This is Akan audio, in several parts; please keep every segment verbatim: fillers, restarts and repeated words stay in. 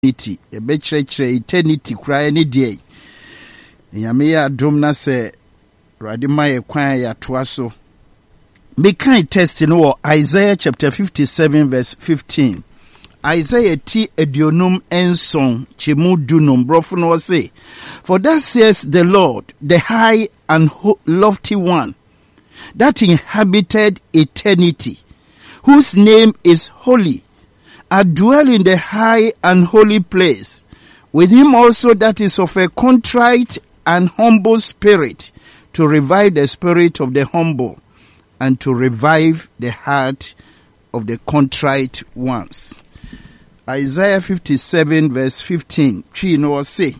eternity ebe kyerɛkyerɛ eternity kura ne deɛ nyame yɛ adom na sɛ Awurade ma yɛ kwan ya toa so me kind text no wɔ Isaiah chapter fifty-seven verse fifteen. Isaiah ti aduonum enson chemu dunum brofo no say, for thus says the Lord, the high and ho- lofty one, that inhabited eternity, whose name is holy, I dwell in the high and holy place, with him also that is of a contrite and humble spirit, to revive the spirit of the humble, and to revive the heart of the contrite ones. Isaiah fifty-seven verse fifteen. Chi no say,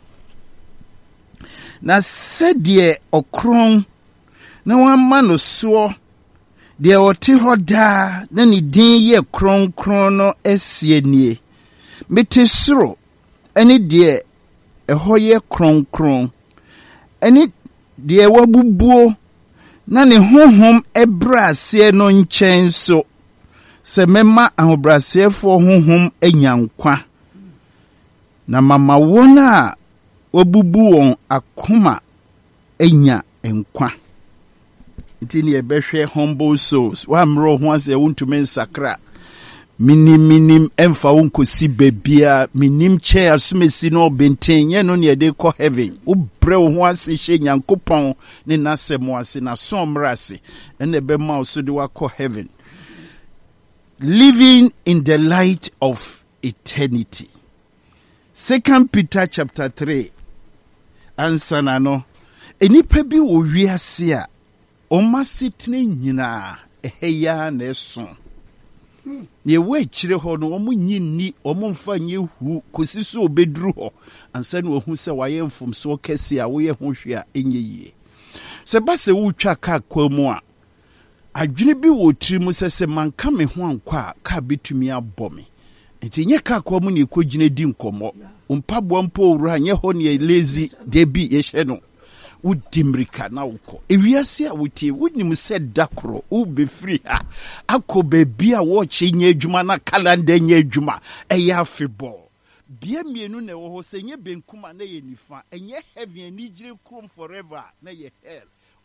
na sedie okron na wamma no so de oti hoda na ni din ye kron kron no esie nie mete soro eni de eho ye kron kron eni de wabubuo na ne honhom ebrase no nchen so se mema ahobrasefo honhom enyankwa na mama wona wabubu won akoma enya enkwa ntini ebehwe humble souls wa mro ho ase wontume nsakra minim minim emfa wonkosi bebia minim che asumesi no benten ye no ne de kɔ heaven wo bre wo ho ase hye nyankopɔn ne nasɛm ase na somra ase ene be ma so de wakɔ heaven. Living in the light of eternity. Second Peter chapter three. Answer na no. Enipa bi wo wiase a oma sitne nyina eheya na eso. Ye we kire ho no omo nyinni omo mfa nye hu kosi so obeduru ho ansa na ohu se waye mfomso kese a wo ye ho hwe a enye yie. Se ba se wo twa ka kwamu a adwene bi wo tiri mu sese manka me ho ankwa ka betumi abɔ me enti nye ka kwa mu ne ekogine di nkomo mpabo mpo wura nye ho ne lazy de bi ye hye no udimrika na wokɔ ewiase a wotie wonim se dakoro wo be free ha akɔ baabi a wo kye nye adwuma na calendar nye adwuma ɛyɛ afebɔ bia mienu na wo ho se nye benkuma na ye nifa enye heaven ni gire krom forever na ye hell.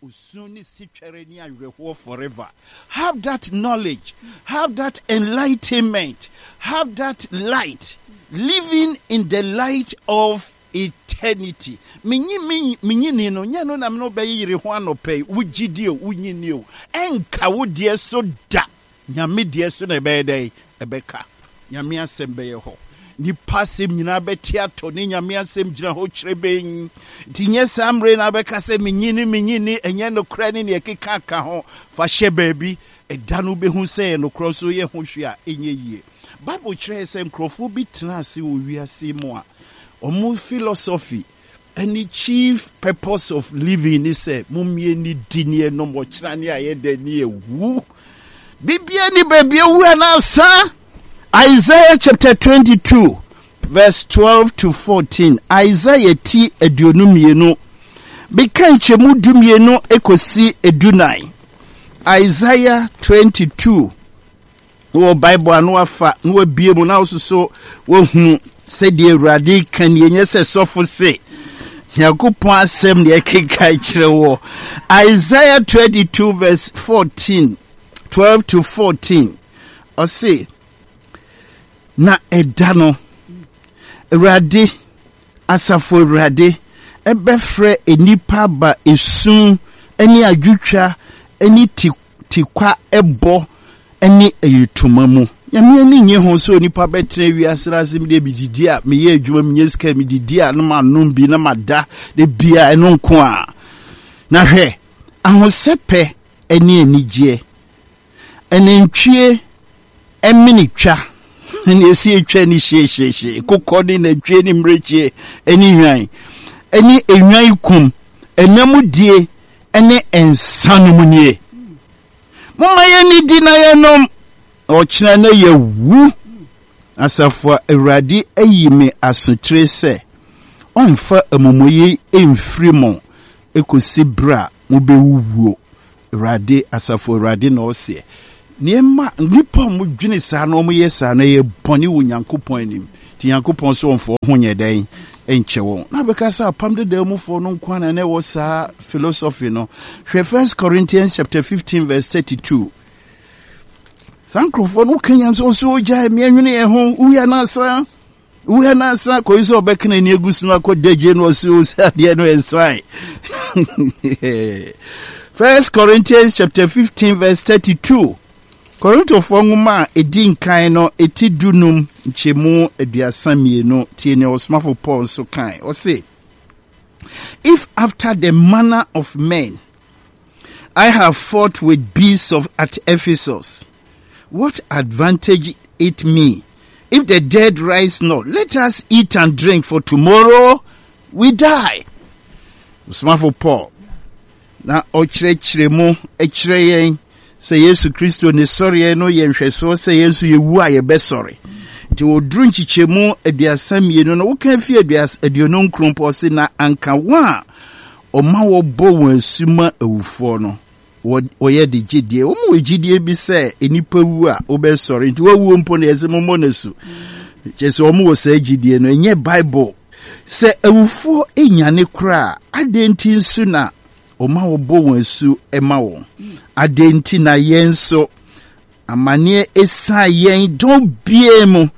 Forever. Have that knowledge, have that enlightenment, have that light, living in the light of eternity. Minyi minyi no nya no na no be yire ho anope wugidie wunyini o enka wo de so da nyame de so na be dey ebeka nyame asem be ye ho ni pasem nyina beti ato ne nyame asem gyina ho kyereben tinye samre na beka se menyini menyini enye no kra ne ne keka ka ho fa hye baabi eda no be hu se no kro so ye ho hwe a enye yie bible kyerɛ se nkrofo bi tena ase wo wiase mu a omu philosophy any chief purpose of living is say mumye ni dinie no mo kyerane aye da ni ewu bibia ni baabi ewu na sa. Isaiah chapter twenty-two, verse twelve to fourteen. Isaiah ti aduonum mienu. Beka nchemu du mienu ekosi edunai. Isaiah twenty-two. Wo Bible anu afa, no bie mu na osuso wo hu se de Awurade kan yenye se sofo se. Yakopon asem de ekeka kire wo. Isaiah twenty-two verse fourteen. twelve to fourteen. O say na edano Awurade asafo Awurade ebefre enipa ba esun eni adwutwa eni tikwa ebo eni eyituma mu nyame ani nye ho so enipa betre wiasra sim de bididi a me ye adwuma menye sika me didi a no ma nom bi na mada de bia eno nko a na hwe ahosepe eni enigye eni ntwie emini twa ni esi etwa ni hye hye hye kokodi na twa ni mreche eni hwan eni enwan kum enamudie ene ensanum nie mama ye ni di na ye nom o kyena na ye wu asafo Awurade ayime asotre se onfa amomoye emfrimo ekosi bra mo be wuwo Awurade asafo Awurade na o se niema nipa mu dwene saa na omo ye saa na ye boni wo Nyankopon anim ti Yankopon so onfo ho nye den enche won na beka sa pam de da mu fo no nkwana na wo sa philosophy no hwe First Corinthians chapter fifteen verse thirty-two Sankrofo no kanyam so so ja me anwene e ho uya na sa uya na sa ko iso obekna ni egusu na ko deje no so sa de no ensai First Corinthians chapter fifteen verse thirty-two Korinto fo nwuma edi nkan no eti dunum nchemu aduasa mienu tie ne osmafo Paul so kan o say if after the manner of men I have fought with beasts of at Ephesus, what advantage it me if the dead rise not? Let us eat and drink, for tomorrow we die. Osmafo Paul na ochire mu echire yen say Yesu Kristo ne sori no yenhweso say Yesu yewu a ye be sori nti odru nchichemu aduasa mienu no wo kan fi aduasa aduonu nkrompo se na anka wa oma wo bo won asuma awufo no wo ye de gidie wo mo gidie bi se enipa wu a wo be sori nti wawu mpo na yese mo nasu chese wo mo wo se gidie no enye Bible se awufo enyane kra adenti nsu na oma wo bo won asu ema wo adenti na yenso amane esa yen don biemu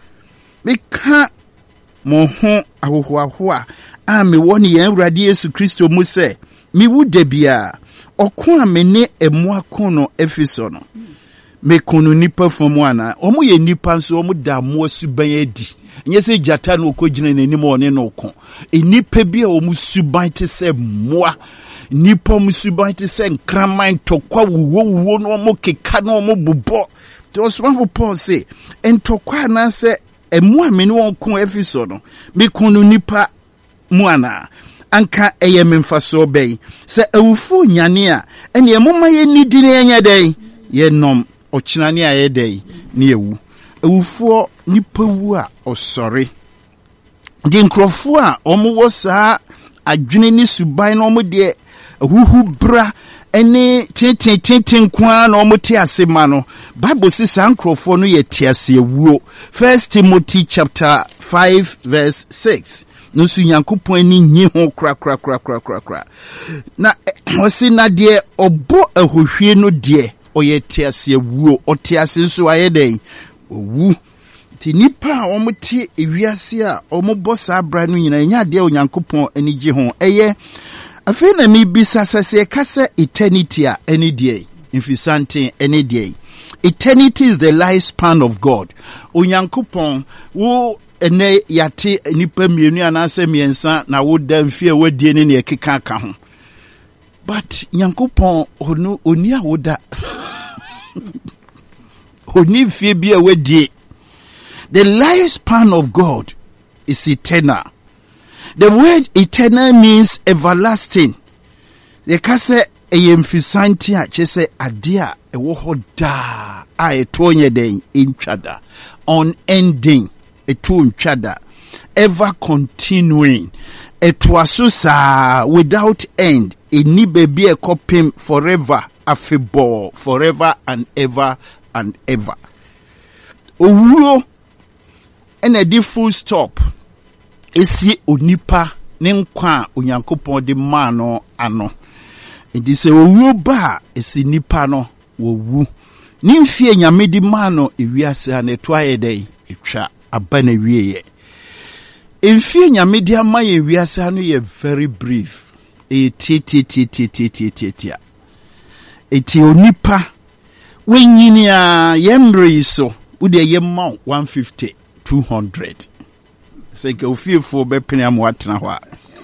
meka mo ho ahohoaho a me woni yen Awurade Yesu Kristo mu se mi wude bia okon amene emu akono Efeso no me kunu nipa fomu ana omo ye nipa nso omo da mo suban adi nye se jata no okogina nanim one no okon enipa bia omo suban te se moa nipa musuban te se nkraman tokwa wuwo wuwo no mo keka no mo bubo to osmanfo Paul say entokwa na se emu amene won kon Efeso no me kunu nipa mu ana anka eye memfaso bei se awufo nyane a ene emoma ye nidi ne enya dai ye nom ochinane a ye dai ne ewu awufo nipa wu a osore di nkrofo a omo wo saa adwene ni suban no omo de huhu bra ene tintin tintin kwa na omo ti asema no Bible says ankrofo no ye ti ase ewuo. First Timothy chapter five verse six no su Yankopon ni nyi ho kra kra kra kra kra kra na osi na de obo ahohwie no de oye ti ase ewuo o ti ase nso aye den owu ti nipa omo ti ewiase a omo bossa abra no nyina nya de Onyankopon ani gye ho eye afi na mi bisa sase kase eternity a any day infisante any day. Eternity is the lifespan of God. Onyankopon wo ene yate nipa mienu anase miensa na wo da mfie wadie ne ne keka ka ho. But Nyankopon onu oni a woda oni mfie bia wadie. The lifespan of God is eternal. The word eternal means everlasting. The kase eyemfisanti a chese adia ewo hoda a etonye den intwada unending eto ntwada ever continuing etwasusa without end eni baby e kopim forever afebo forever and ever and ever. Owuo ene di full stop esi onipa ne nkwa Onyankopon de ma no ano. Enti se owuo ba esi nipa no wowu. Ni mfie nyame di ma no ewiase ha neto ayedai etwa aba na wieye. Mfie nyame di ama ye ewiase ha no ye very brief. E ti ti ti ti ti ti ti ti. Eti onipa wenyini a yemre so ude yemma one fifty two hundred. Say go feel for be peniam watna ho.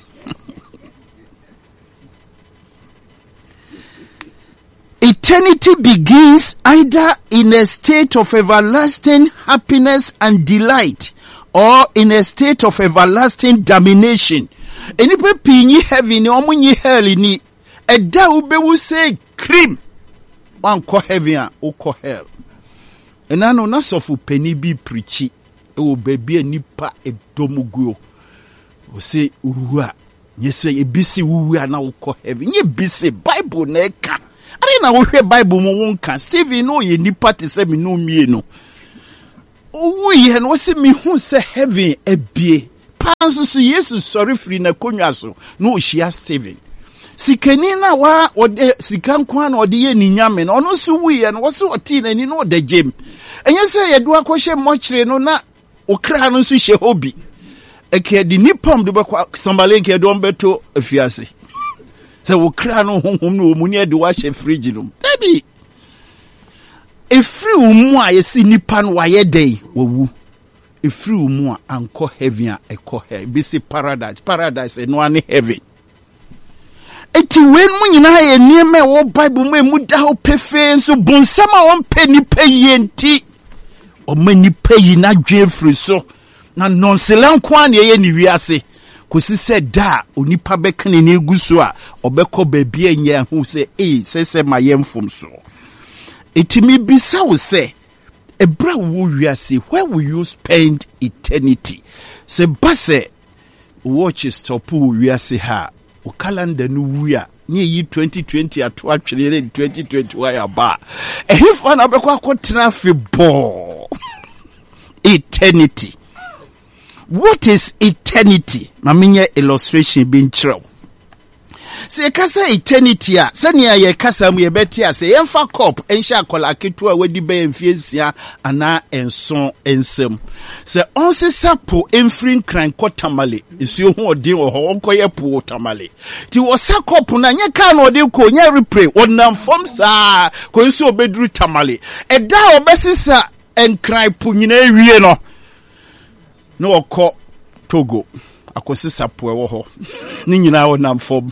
Eternity begins either in a state of everlasting happiness and delight or in a state of everlasting damnation. Any pe heaven or munyi hell ni eda ube will say cream one ko heaven o ko hell. And I know not so for penny be preachy. O baby nipa edomuguo. O say uwa. Yes, ye busy uwa na uko heaven. Ye busy Bible neka. I didn't know where Bible mo won't can. Stevie no ye nipa te se mi no mie no. we and was me who say heaven a bie. Panso so Jesus sorry free na konyaso no shia Steven. Sikeni na wa ode sikan kwan ode ye ni nyame no no so we and was so oti na ni no de gem. Enye say ye do akwohye mochire no na okra no so hye hobi. Eke di nipam do be sambale nke do mbeto afiase. Se okra no honhom no omuni e de wa hye fridge no. Baby. Efri umu a yesi nipa no wa ye dey wowu. Efri umu a anko heaven a ekọ he. Be say paradise. Paradise e no ane heaven. Eti wen mu nyina ye niema wo Bible mu emu da ho pefe so bonsama won pe nipa yenti. O ma nipa yi na dwe fri so. Na nonselan kwa na ye ni wiase. Kosi se da onipa bekane na egu so a obekọ ba bia nya hu se eh se se ma yemfom so. Etimi bisa wo se ebra wo wiase, where will you spend eternity? Se base watch stop wo wiase ha o calendar no wia ni yi twenty twenty ato atwere twenty twenty-one ya ba ehifo na bekọ akotena fe bo eternity. What is eternity? Mamenye illustration bin chiro. Se kasa eternity a senia ye kasa mu ye beti a se yemfa cup ensha akola ketu a wadi be mfiensia ana enson ensem. Se onse sapo emfrin kran kotamale isuo hu odin wo ho onkoye po tamale. Ti wo sa cup na nye ka na odin ko nye repray wonam fom sa ko nsu obedru tamale. Eda obesisa enkran po nyina ewie no. No okọ Togo akosisa po ewo ho ni nyina wonam fom.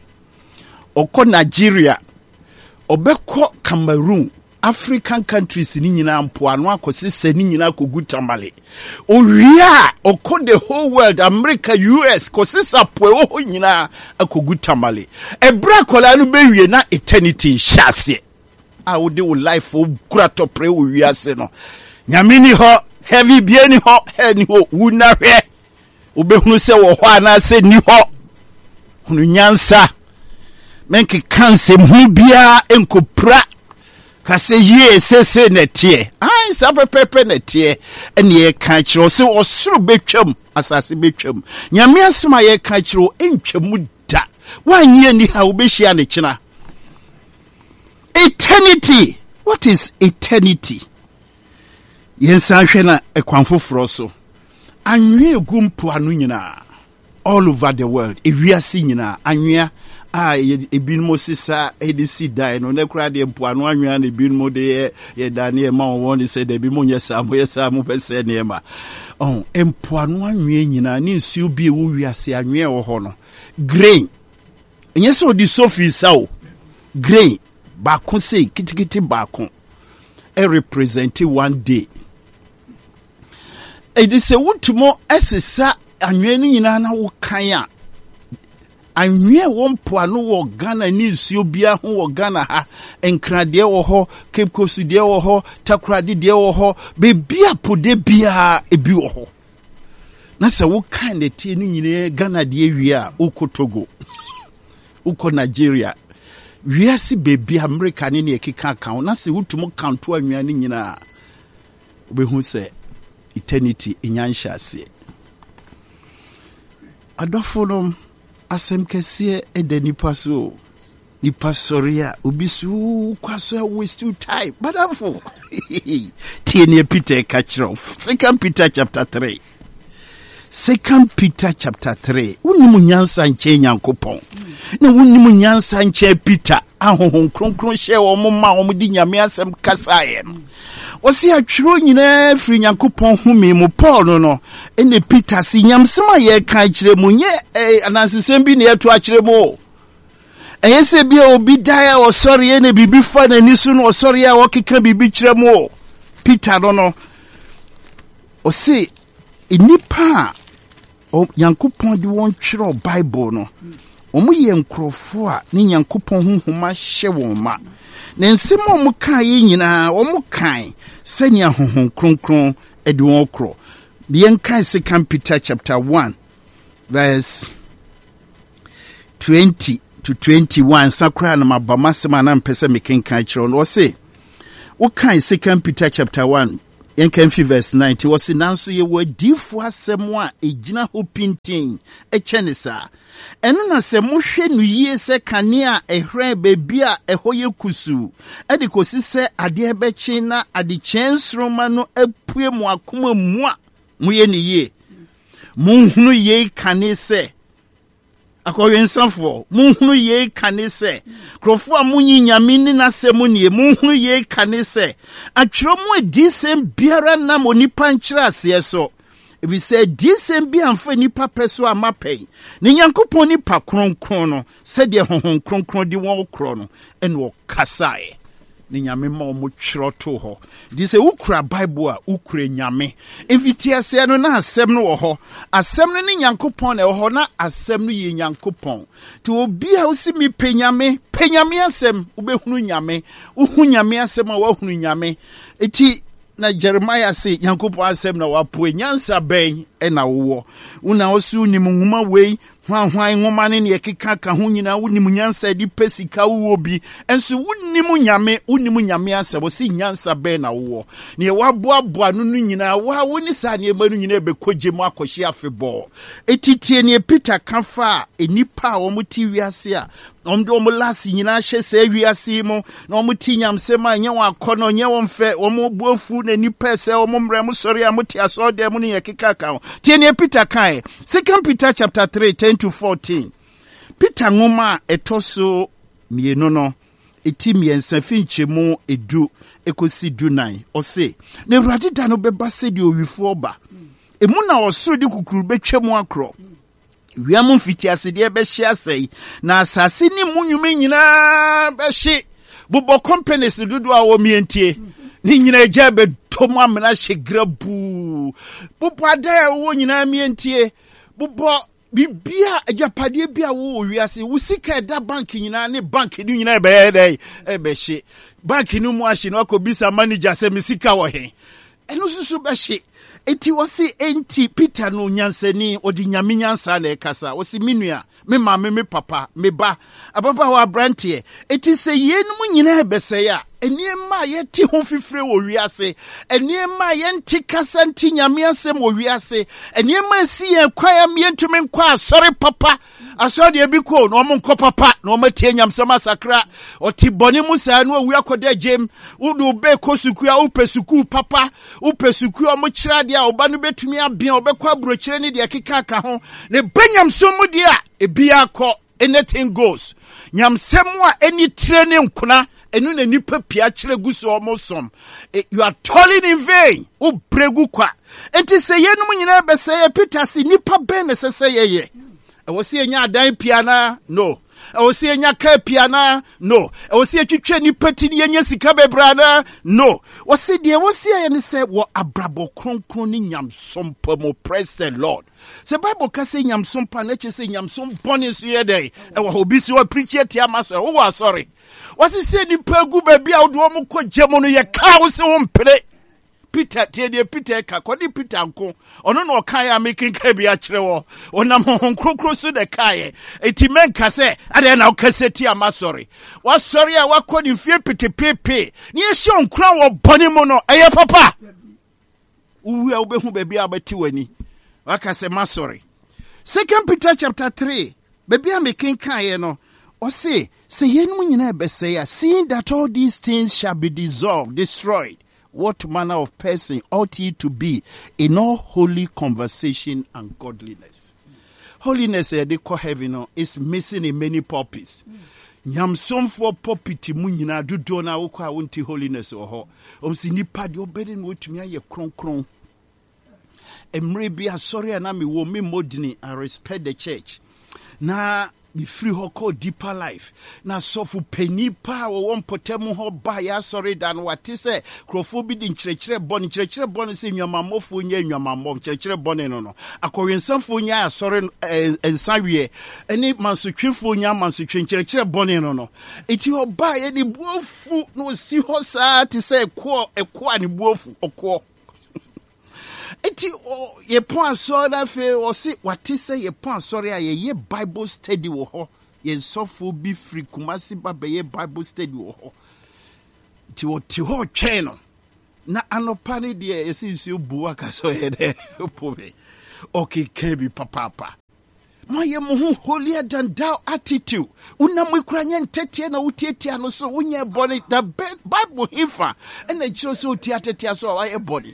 Oko Nigeria, obeko Cameroon, African countries ni nyina mpoano akosise ni nyina kogu tamale. Oria oko the whole world, America, U S kosisa po ho nyina akogu tamale. Ebra kola no bewie na eternity shase. A wo de wo life wo kura to pray wo wiase no. Nyamini ho, heavy bieni ho, he ni ho wuna hwe. Obehunu se wo ho ana se ni ho. Hunu nyansa. Menke kanse mhubia enkopra kase ye sese netie ai sape pepe netie ene ye kan kiro se osuru betwam asase betwam nyame asema ye kan kiro entwamu da wanye ni ha obehia ne kina. Eternity. What is eternity? Yensa hwe na ekwanfoforo so anwe egumpo anu nyina all over the world ewiase nyina anwea ah ebinmo sisa edisi dai no ne kura de mpoano anwea na ebinmo de ye daniel ma won say de bi mo nyesa mo yesa mo pese ne ma oh mpoano anwea nyina ni nsu bi e wo wiase anwea wo ho no grain nyesa odi sofi sawo grain ba ko say kitikiti ba ko e represent one day. Edise wutumo esesa anwea ni nyina na wo kan a anwea wompoano wo Ghana ni nsuo bia ho wo Ghana ha enkrade wo ho Cape Coast de wo ho Takoradi de wo ho be bia pode bia ebi wo ho na se wo kan de tie ni nyine Ghana de awie a uko Togo uko Nigeria wiase be bia America ni ne ekeka kan na se wutumo kanto anwea ni nyina obehu se eternity inyansha se adofonom asem kese ede nipa so nipa soria obisu kwaso waste time badafo tiene Peter kachro Second Peter chapter three Second Peter chapter three unimu nyansa nche nyankopon na unimu nyansa nche Peter ahohon kronkron hye wo mma wo di nyame asem kasaye no osi atwiro nyina firi nyankopon humi mu Paul no no ene Peter si nyamsema ye kan kire mu nye eh, anansesem bi ne eto akire mu eyese bia obi dai o sori ene bibi fa na nisu no sori a okeka bibi kire mu Peter no no osi enipa o nyankopon di won twiro Bible no omu ye nkrofo a ni nyankopon honhoma hye won ma na nsem omu kan ye nyina omu kan senya honhom kronkron edi won kro bien kan Second Peter chapter one verse twenty to twenty-one sakra na mabama sema na mpese mekenkan kiro no say wo kan Second Peter chapter one yen kan fi verse ninety was nanso ye wadifu asɛm a egina ho pintin eche ne saa eno na sɛ mohwɛ no yie sɛ kanea ehran baabi a ɛhɔ yɛ kusu ɛde kosi sɛ ade ɛbɛkye na ade kyɛnsroma no apue mu akoma mu a moyɛ ne yie monhunu yie kane sɛ akɔwensafo monhunu yie kane sɛ krofo a munyi nyame ni nasɛm nie monhunu yie kane sɛ atwerɛ mu adisɛm biara nam onipa nkyerɛ aseɛ so ebi sɛ adisɛm bi amfa nipa pɛ so amapɛn ne nyankopɔn nipa kronkron no sɛdeɛ honhom kronkron di wɔn korɔ no ɛna ɔkasae ne nyame ma ɔmo twerɛ to hɔ di sɛ wokura bible a wokura nyame mfitiaseɛ no na asɛm no wɔ hɔ asɛm no ne nyankopɔn na ɛwɔ hɔ na asɛm no yɛ nyankopɔn nti obi a wosi mi pɛ nyame pɛ nyame asɛm wobɛhunu nyame wohu nyame asɛm a woahunu nyame eti na Jeremiah say nyankopɔn asɛm na wapoe nyansa bɛn ɛna wowɔ wona osi unim nwoma wei hwan hwan nwoma ne ne keka ka ho nyina wonim nyansa di pesika wo bi enso wonim nyame wonim nyame asɛm osi nyansa bɛn na wowɔ ne waboaboa no no nyina wa woni sa ne ma no nyina bekɔgye mu akɔhye afebɔ etitie ne Peter kafa enipa a wɔn ti wiase a om do mo lasi nyina hye se wiase mu na om ti nyamsem a nye won akɔnɔ nye won fɛ om buafu na nipa se om mrɛ mo sɔre a mo ti aso de mo ne yekeka ka tie ne Peter kai Second Peter chapter three ten to fourteen Peter ngoma etoso mienu no eti miensa finche mu edu ekosi du nine ɔse na Awurade da no bɛba se de owifo ba emu na ɔsoro de kukuru betwa mu akrɔ wiamu fitiase de bɛhye asɛi na asase ni munwume nyina bɛhye bobɔ companies dodo a wɔ mientie ni nyina gya bɛtɔm amena hye grabu bobɔ ada wɔ nyina mientie bobɔ bibia ajapade bia wo wiase wo sika da bank nyina ne bank ni nyina bɛyɛ dɛ ɛbɛhye bank ni mu ahye no akobisa manager sɛ me sika wɔ he ɛno susu bɛhye eti wasi enti Peter no nyansani odi nyame nyansa na ekasa wasi minua me maame me papa me ba ababa wa brantie eti se yenum nyina ebese ya eniema yeti ho fifire wo wiase eniema yenti kasa nti nyame asem wo wiase eniema si ye kwaya mientumi nkwa sorry papa aso de bi ko no mo nkɔ papa no ma tie nyamsam asakra oti boni musa no awu akoda gem wudu be kosuku a upesuku papa upesuku o mo kyira de a oba no betumi abia obekɔ abrokyire ne de keka ka ho ne benyamsom mu de a ebia akɔ anything goes nyamsem a eni tire ne nkuna enu na nipa pia kyire gu so o mo som you are toiling in vain u bregu kwa enti se yenum nyina be se Peter si nipa ben ne se se yeye ewo si enya adan piana no ewo si enya ka piana no ewo si etwetwe nipa ti ne enya sika bebrana no wo si de wo si aye ne se wo abrabo kronkron ni nyamsom pa mo praise the Lord se Bible ka se nyamsom pa na che se nyamsom bone so ye dey ewo obi si wo preach tia maso wo wa sorry wo si se nipa gu ba bia wo do mo ko gyemo no ye ka wo se wo mpere Peter tie Peter ka kodi Peter nko ono na okan ya making ka bia kyerɛ wo onam hon krokro so de kae eti men ka se ade na okaseti ama sorry wa sorry a wa kodi mfie petepepe ni ehye onkran wo bone mu no eye papa uwi a obehu ba bia abati wani wa ka se ma sorry Second Peter chapter three ba bia making kae no o say se yenum nyina be say ya seeing that all these things shall be dissolved destroyed. What manner of person ought ye to be in all holy conversation and godliness? Holiness, eh, they call heaven, is missing in many purposes. Nyamsom for popiti munyina do dona ukwa wunti holiness oho. Um si nipa di obedin wotumi aye kron kron. Emre bi sorry anami wo me modini I respect the church. Na be free ho call deeper life na sofu penipa wo won potemu ho ba ya sorry dan wati se krofo bi di nkyerɛkyerɛ bɔne nkyerɛkyerɛ bɔne se nwamamofo nya nwamamɔ nkyerɛkyerɛ bɔne no no akɔwensanfo nya asɔre ensawie eni mansotwefo nya mansotwe nkyerɛkyerɛ bɔne no no eti ho ba ye ni buofu no si ho saa ti se ɛko ɛko ani buofu ɔko eti o ye pon so na fe o si wati se ye pon sorry a ye ye Bible study wo ho ye sofo bi free Kumasi ba be ye Bible study wo ho ti o ti ho twen no Na anopani de esi nsuo bu aka so ye de pome. Okay, can be papa. My mo holier than thou attitude. Una mo kranya ntete na utietia no so unye body the Bible hifa. And the church so tiatetia so aye body.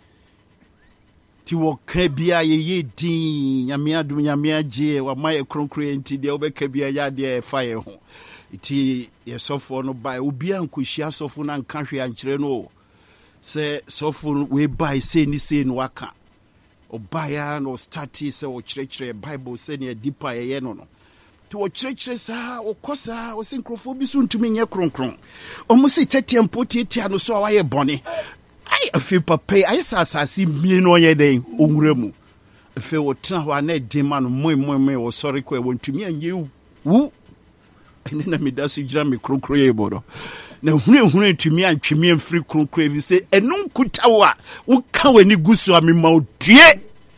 Ti wo ka bia ye ye din nyame adum nyame agye wa maye kronkro enti de obeka bia ya de fa ye ho. Iti ye sofo no bai obi ankohia sofo na nka hwe ankyere no. Se sofo we bai se ni se no waka. Obaya no stati se o kyerɛkyerɛ Bible se ne deeper ye no no to o kyerɛkyerɛ sa o kosa o sinkrofo bi so ntumi nye kronkron o musi tetempo tietia no so awaye bɔne ai afi papa ai sasase mie no ye den onwura mu afi o tena ho na edin ma no moi moi moi o sɔre kɔ e ntumi anye wu ene na medaso gira me kronkron ye bodo na hunu hunu ntumi antwemi amfiri kronkron bi se enu nkutawa wo ka wani gusu amema odue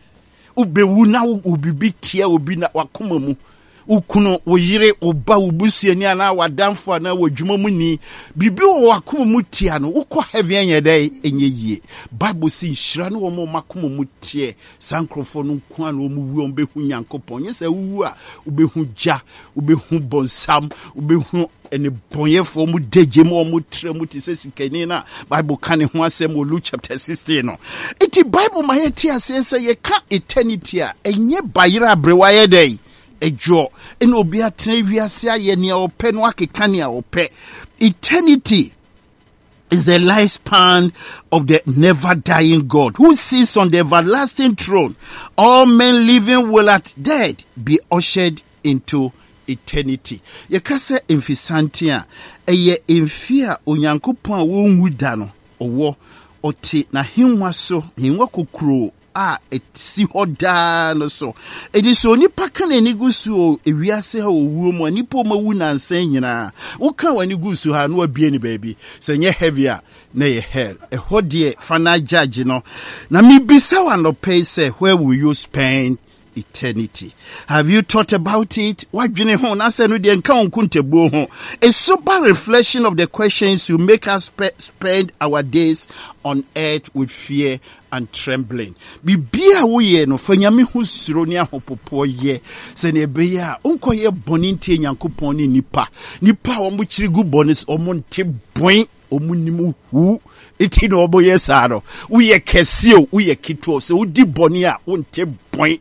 ubewu na ubibi tie obi na wakoma mu ukuno wo yire oba ubusuani ana wadamfo ana wadwuma mu ni bibi wo wakoma mu tie no wokɔ heaven anya dai enye yie Bible si nhira no wo makoma mu tie sankrofo no nko ana wo mu wu obehu Nyankopɔn nyesa wu a ubehu gya ubehu bonsam ubehu ene bonyefo mu degye mu mu tre mu ti se sikani na Bible kan ho asɛm Luke chapter sixteen no iti Bible ma ye ti ase se ye ka eternity a enye bayira abrewa ye dai ejo ene obi atena wiase aye ne opɛ no akeka ne opɛ. Eternity is the lifespan of the never dying God who sits on the everlasting throne. All men living will at death be ushered into eternity. Yekase emfisanti a eye emfi a Onyankopɔn a wonwu da no owo oti na hinwa so hinwa kokuro a etsi hoda no so ediso nipa kan ani gusu ewiase ha owuo mu nipa ma wu nansan nyina wo kan wani gusu ha no abie ni baabi senye heavy a na ye hell e hodie fana judge no na mi bisa wa no pay say where will you spend eternity? Have you thought about it? What dwene ho na se no de nka onkuntebuo ho. A sober reflection of the questions you make us sp- spend our days on earth with fear and trembling. Bibia wo ye no fa nyame hu suro ne ahopopo ye se ne be ya onko ye boni ntie Nyankopɔn ne nipa nipa wo mo kyiri gu bonis o mo nte boin o mo nimu hu eti no obo ye saro wo ye kesio wo ye kito se wo di boni a wo nte boin.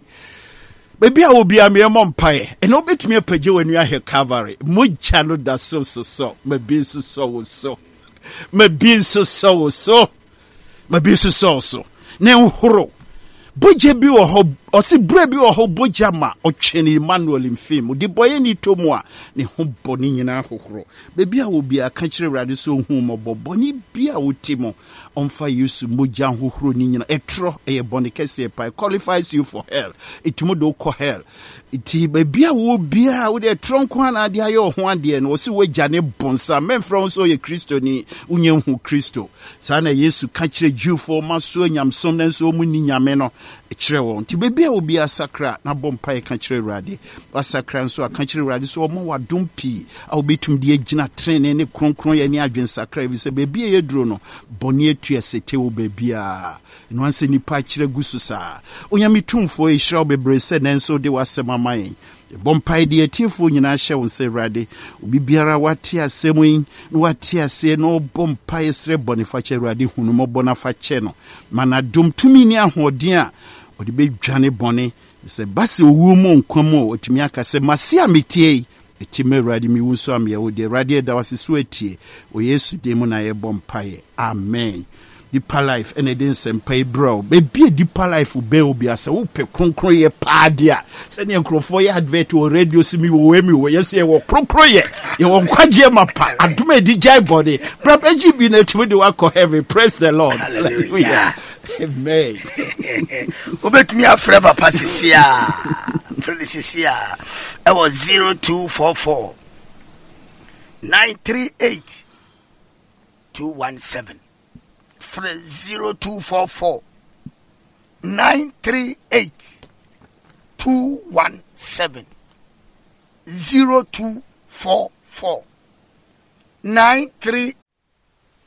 Baby, I will be a mere mumpire, and obit me a page when you are here cavalry. Mujano da so so so, my being so so so, my being so so so, my being so so so. Now, horo. Boje bi wo ho o si bre bi wo ho boja ma o twene Emmanuel mfim di boye ni tomu a ne ho boni nyina hohoro bebi a wo bi aka kire rade so hu mo boboni bi a wo timo onfa Yesu moja hohoro ni nyina etro e boni kese pa qualifies you for hell itumo do ko hell iti bebi a wo bi a wo de tronko ana ade ayo ho ade no wo si waja ne bonsa men from so ye Kristo ni unye hu Kristo sa na Yesu ka kire Jewfo maso nyamsom na so mu ni nyame no ekire won ti bebi a obi asakra na bompa e ka kire Awurade asakra nso aka kire Awurade so omo wadom pi a obetum de agina trene ne kronkron ye ne adwen sakra bi se bebi e yeduro no boni etu esete wo bebi a no anse nipa kire gusu sa onyame tumfo e hira obebre se nenso de wasema man bompa de atifo nyina hye won se Awurade obi biara wate asem yin no wate ase no bompa esre bonifa kire Awurade hunu mo bonafa kye no mana dom tumi ni ahoden a odi be dwane bone se base owu mo nkwam otumi aka se mase ametie etime Awurade mi wunso am ye wo de Awurade da waseso atie o Yesu de mu na ye bompae amen. Deeper life and edin sempai bro be be deeper life be obi asa wo pe kronkron ye paadia se ne nkrofo ye advert o radio simi wo emi wo yes ye wo kronkron ye ye wo kwagye mapa adoma di jai body bro eji bi na tumi de wa ko heaven. Praise the Lord. Hallelujah. Amen. Obetumi afre papa sisia frele sisia e was zero two four four nine three eight two one seven zero two four four nine three eight two one seven zero two four four nine three